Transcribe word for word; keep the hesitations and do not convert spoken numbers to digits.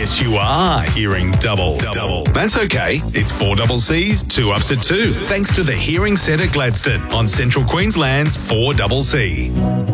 Yes, you are hearing double. Double. That's okay. It's four double C's, two ups at two. Thanks to the Hearing Centre Gladstone on Central Queensland's four double C.